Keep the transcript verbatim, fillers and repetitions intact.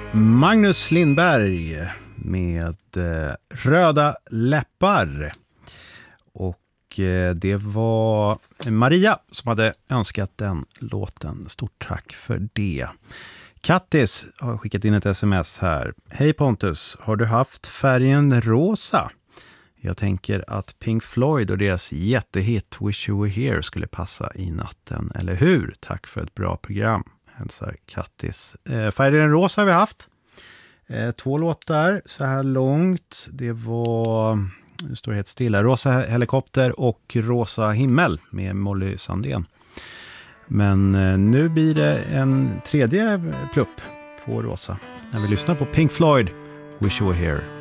Magnus Lindberg med eh, Röda läppar. Och eh, det var Maria som hade önskat den låten. Stort tack för det. Kattis har skickat in ett sms här. Hej Pontus, har du haft färgen rosa? Jag tänker att Pink Floyd och deras jättehit Wish You Were Here skulle passa i natten, eller hur? Tack för ett bra program. Hälsar Kattis. Eh, färgen rosa har vi haft. Eh, två låtar så här långt. Det var, det står helt stilla, Rosa helikopter och Rosa himmel med Molly Sandén. Men eh, nu blir det en tredje plupp på rosa när vi lyssnar på Pink Floyd, Wish You Were Here.